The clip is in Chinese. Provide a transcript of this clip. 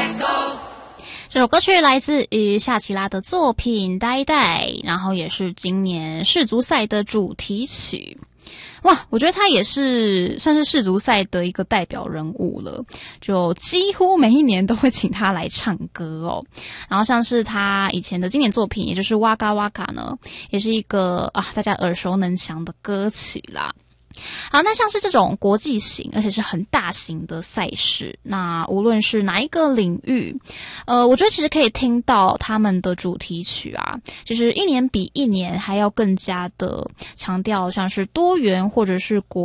这首歌曲来自于夏奇拉的作品《呆呆》，然后也是今年世足赛的主题曲。哇，我觉得他也是算是世足赛的一个代表人物了，就几乎每一年都会请他来唱歌哦。然后像是他以前的经典作品，也就是《哇嘎哇嘎》呢，也是一个大家耳熟能详的歌曲啦。好，那像是这种国际型而且是很大型的赛事，那无论是哪一个领域，我觉得其实可以听到他们的主题曲啊，就是一年比一年还要更加的强调像是多元或者是国